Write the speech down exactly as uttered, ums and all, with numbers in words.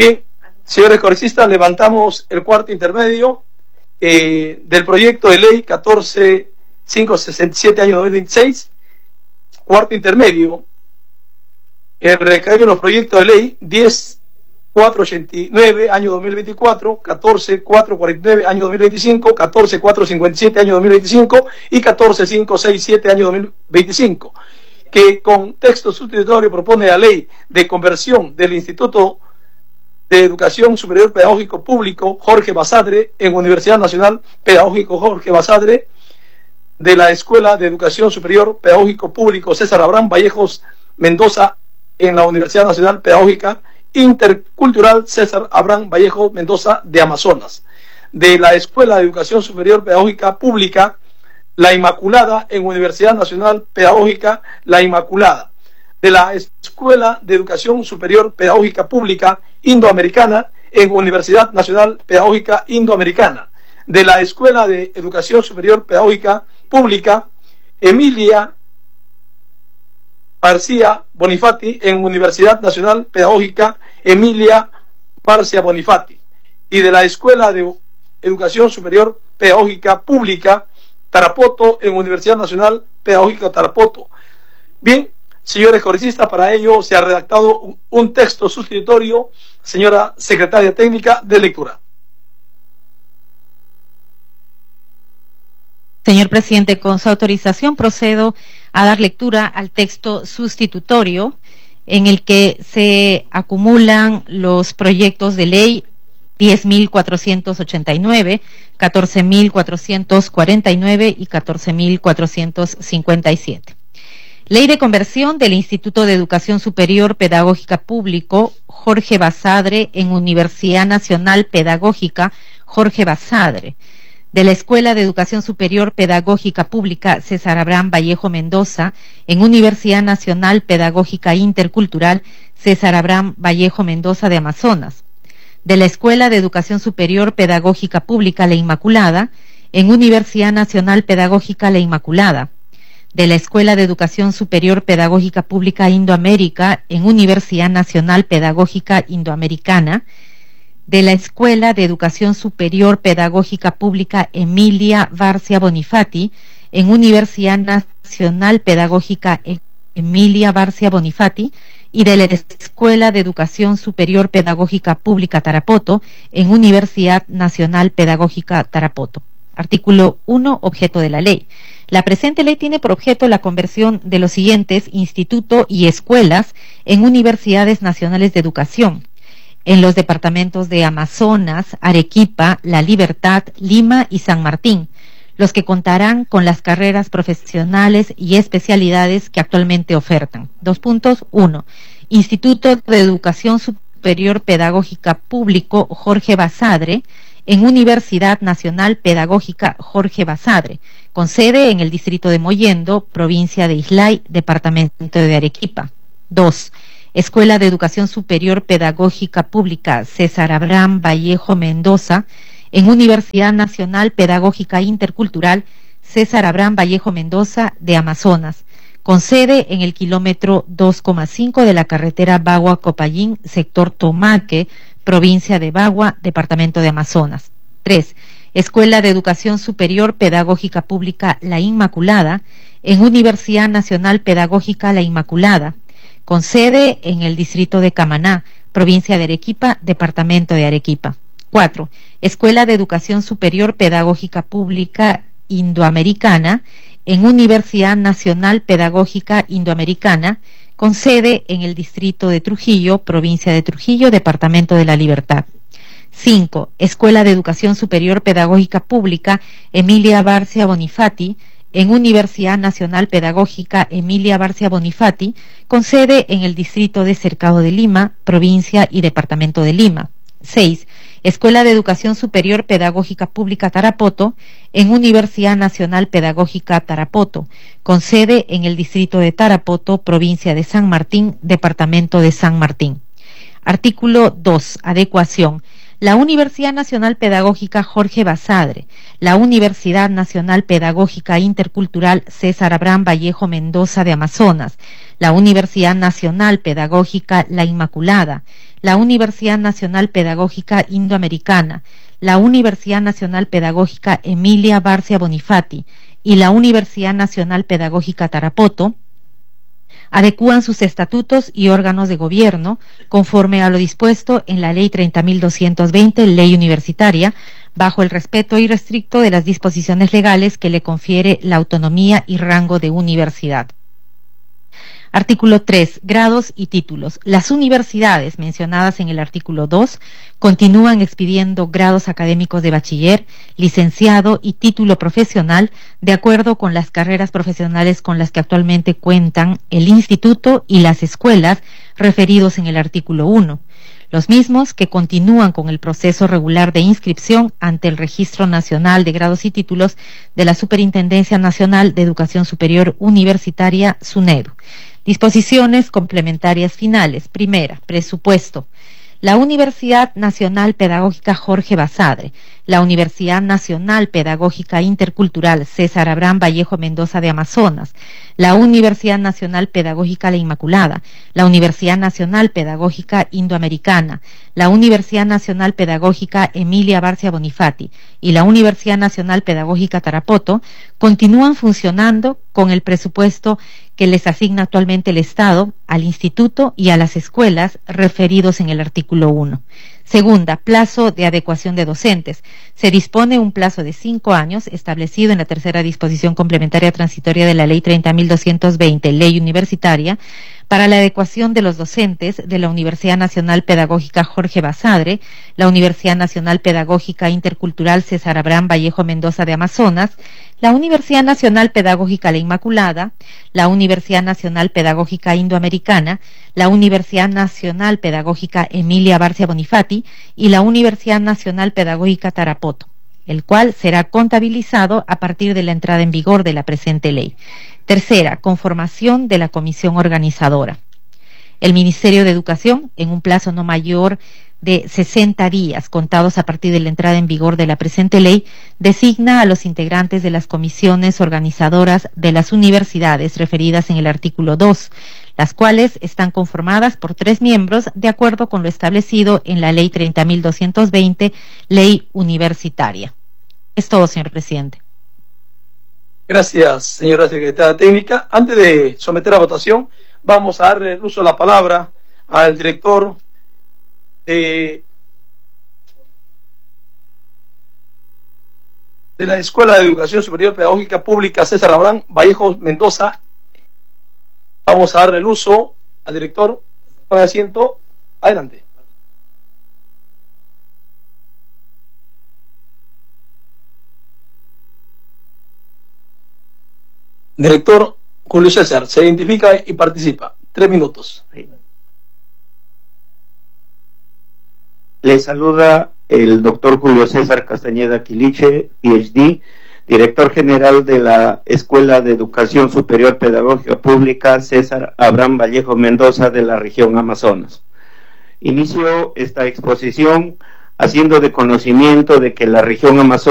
Bien, señores congresistas, levantamos el cuarto intermedio eh, del proyecto de ley catorce mil quinientos sesenta y siete año dos mil veintiséis, cuarto intermedio, el recaído en los proyectos de ley diez mil cuatrocientos ochenta y nueve año dos mil veinticuatro, catorce mil cuatrocientos cuarenta y nueve año dos mil veinticinco, catorce mil cuatrocientos cincuenta y siete año dos mil veinticinco y catorce mil quinientos sesenta y siete año dos mil veinticinco, que con texto sustitutorio propone la ley de conversión del Instituto de Educación Superior Pedagógico Público Jorge Basadre en Universidad Nacional Pedagógico Jorge Basadre, de la Escuela de Educación Superior Pedagógico Público César Abraham Vallejos Mendoza en la Universidad Nacional Pedagógica Intercultural César Abraham Vallejo Mendoza de Amazonas, de la Escuela de Educación Superior Pedagógica Pública La Inmaculada en Universidad Nacional Pedagógica La Inmaculada, de la Escuela de Educación Superior Pedagógica Pública Indoamericana en Universidad Nacional Pedagógica Indoamericana, de la Escuela de Educación Superior Pedagógica Pública Emilia García Bonifati en Universidad Nacional Pedagógica Emilia García Bonifati, y de la Escuela de Educación Superior Pedagógica Pública Tarapoto en Universidad Nacional Pedagógica Tarapoto. Bien, señores congresistas, para ello se ha redactado un, un texto sustitutorio. Señora Secretaria Técnica, de lectura. Señor presidente, con su autorización procedo a dar lectura al texto sustitutorio en el que se acumulan los proyectos de ley diez mil cuatrocientos ochenta y nueve, catorce mil cuatrocientos cuarenta y nueve y catorce mil cuatrocientos cincuenta y siete. Ley de conversión del Instituto de Educación Superior Pedagógica Público Jorge Basadre en Universidad Nacional Pedagógica Jorge Basadre, de la Escuela de Educación Superior Pedagógica Pública César Abraham Vallejo Mendoza en Universidad Nacional Pedagógica Intercultural César Abraham Vallejo Mendoza de Amazonas, de la Escuela de Educación Superior Pedagógica Pública La Inmaculada en Universidad Nacional Pedagógica La Inmaculada, de la Escuela de Educación Superior Pedagógica Pública Indoamérica en Universidad Nacional Pedagógica Indoamericana, de la Escuela de Educación Superior Pedagógica Pública Emilia García Bonifati en Universidad Nacional Pedagógica Emilia García Bonifati, y de la Escuela de Educación Superior Pedagógica Pública Tarapoto en Universidad Nacional Pedagógica Tarapoto. Artículo uno. Objeto de la ley. La presente ley tiene por objeto la conversión de los siguientes institutos y escuelas en universidades nacionales de educación en los departamentos de Amazonas, Arequipa, La Libertad, Lima y San Martín, los que contarán con las carreras profesionales y especialidades que actualmente ofertan. Dos puntos. Uno. Instituto de Educación Superior Pedagógica Público Jorge Basadre en Universidad Nacional Pedagógica Jorge Basadre, con sede en el distrito de Mollendo, provincia de Islay, departamento de Arequipa. Dos. Escuela de Educación Superior Pedagógica Pública César Abraham Vallejo Mendoza en Universidad Nacional Pedagógica Intercultural César Abraham Vallejo Mendoza de Amazonas, con sede en el kilómetro dos coma cinco de la carretera Bagua-Copayín, sector Tomaque, provincia de Bagua, departamento de Amazonas. Tres. Escuela de Educación Superior Pedagógica Pública La Inmaculada en Universidad Nacional Pedagógica La Inmaculada, con sede en el distrito de Camaná, provincia de Arequipa, departamento de Arequipa. Cuatro. Escuela de Educación Superior Pedagógica Pública Indoamericana en Universidad Nacional Pedagógica Indoamericana, con sede en el distrito de Trujillo, provincia de Trujillo, departamento de La Libertad. Cinco. Escuela de Educación Superior Pedagógica Pública Emilia García Bonifati en Universidad Nacional Pedagógica Emilia García Bonifati, con sede en el distrito de Cercado de Lima, provincia y departamento de Lima. Seis. Escuela de Educación Superior Pedagógica Pública Tarapoto en Universidad Nacional Pedagógica Tarapoto, con sede en el distrito de Tarapoto, provincia de San Martín, departamento de San Martín. Artículo dos. Adecuación. la Universidad Nacional Pedagógica Jorge Basadre, la Universidad Nacional Pedagógica Intercultural César Abraham Vallejo Mendoza de Amazonas, la Universidad Nacional Pedagógica La Inmaculada, la Universidad Nacional Pedagógica Indoamericana, la Universidad Nacional Pedagógica Emilia Barcia Bonifati y la Universidad Nacional Pedagógica Tarapoto, adecúan sus estatutos y órganos de gobierno conforme a lo dispuesto en la Ley treinta mil doscientos veinte, Ley Universitaria, bajo el respeto irrestricto de las disposiciones legales que le confiere la autonomía y rango de universidad. Artículo tres. Grados y títulos. Las universidades mencionadas en el artículo dos continúan expidiendo grados académicos de bachiller, licenciado y título profesional de acuerdo con las carreras profesionales con las que actualmente cuentan el instituto y las escuelas referidos en el artículo uno. Los mismos que continúan con el proceso regular de inscripción ante el Registro Nacional de Grados y Títulos de la Superintendencia Nacional de Educación Superior Universitaria, SUNEDU. Disposiciones complementarias finales. Primera, presupuesto. La Universidad Nacional Pedagógica Jorge Basadre, la Universidad Nacional Pedagógica Intercultural César Abraham Vallejo Mendoza de Amazonas, la Universidad Nacional Pedagógica La Inmaculada, la Universidad Nacional Pedagógica Indoamericana, la Universidad Nacional Pedagógica Emilia Barcia Bonifati y la Universidad Nacional Pedagógica Tarapoto continúan funcionando con el presupuesto que les asigna actualmente el Estado al Instituto y a las escuelas referidos en el artículo uno. Segunda, plazo de adecuación de docentes. Se dispone un plazo de cinco años establecido en la tercera disposición complementaria transitoria de la Ley treinta mil doscientos veinte, Ley Universitaria, para la adecuación de los docentes de la Universidad Nacional Pedagógica Jorge Basadre, la Universidad Nacional Pedagógica Intercultural César Abraham Vallejo Mendoza de Amazonas, la Universidad Nacional Pedagógica La Inmaculada, la Universidad Nacional Pedagógica Indoamericana, la Universidad Nacional Pedagógica Emilia Barcia Bonifati y la Universidad Nacional Pedagógica Tarapoto, el cual será contabilizado a partir de la entrada en vigor de la presente ley. Tercera, conformación de la comisión organizadora. El Ministerio de Educación, en un plazo no mayor de sesenta días contados a partir de la entrada en vigor de la presente ley, designa a los integrantes de las comisiones organizadoras de las universidades referidas en el artículo dos, las cuales están conformadas por tres miembros de acuerdo con lo establecido en la Ley treinta mil doscientos veinte, Ley Universitaria. Es todo, señor presidente. Gracias, señora secretaria técnica. Antes de someter a votación, vamos a darle el uso de la palabra al director de, de la Escuela de Educación Superior Pedagógica Pública César Abraham Vallejo Mendoza. Vamos a darle el uso al director. Con asiento. Adelante. Director Julio César, se identifica y participa. Tres minutos. Le saluda el doctor Julio César Castañeda Quiliche, P H D, director general de la Escuela de Educación Superior Pedagógica Pública César Abraham Vallejo Mendoza de la región Amazonas. Inicio esta exposición haciendo de conocimiento de que la región Amazonas